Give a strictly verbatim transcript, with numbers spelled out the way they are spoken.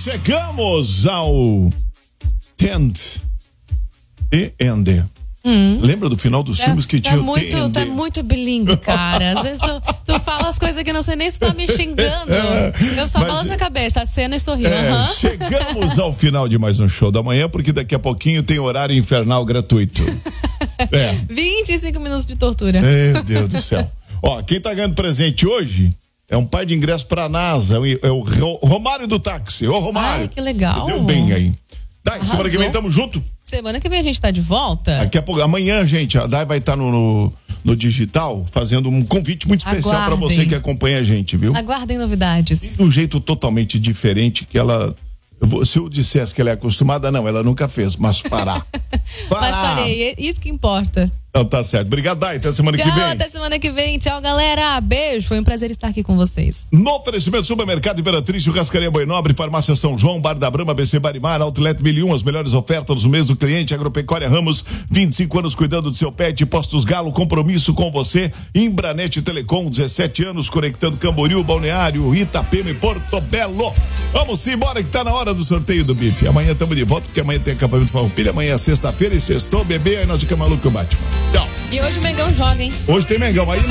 chegamos ao Tent e Ende. Hum. Lembra do final dos é, filmes que tá tinha o muito, T N D? tá muito bilingue, cara. Às vezes tu, tu fala as coisas que não sei nem se tá me xingando. Eu só Mas, balanço a cabeça, aceno e sorrio. É, uhum. Chegamos ao final de mais um Show da Manhã, porque daqui a pouquinho tem horário infernal gratuito. É. vinte e cinco minutos de tortura. Meu Deus do céu. Ó, quem tá ganhando presente hoje é um par de ingressos pra NASA, é o Romário do táxi. Ô, Romário. Ai, que legal. Deu bem aí. Dai, semana que vem tamo junto? Semana que vem a gente tá de volta. Daqui a pouco, amanhã, gente, a Dai vai estar tá no, no, no digital fazendo um convite muito especial para você que acompanha a gente, viu? Aguardem novidades. E de um jeito totalmente diferente que ela... Eu vou, se eu dissesse que ela é acostumada, não, ela nunca fez, mas parar. parar. Mas farei, isso que importa. Então tá certo. Obrigado, Dai. Até semana Tchau, que vem. até semana que vem. Tchau, galera. Beijo. Foi um prazer estar aqui com vocês. No oferecimento Supermercado Imperatriz, Churrascaria Boi Nobre, Farmácia São João, Bar da Brama, B C Barimar, Outlet Mil e Um, as melhores ofertas do mês do cliente, Agropecuária Ramos, vinte e cinco anos cuidando do seu pet, Postos Galo, compromisso com você, Imbranet Telecom, dezessete anos, conectando Camboriú, Balneário, Itapema e Porto Belo. Vamos embora que tá na hora do sorteio do bife. Amanhã tamo de volta, porque amanhã tem acampamento Farroupilha, amanhã é sexta-feira e sextou, bebê, aí nós ficamos malucos com o Batman. Tchau. E hoje o Mengão joga, hein? Hoje tem Mengão aí.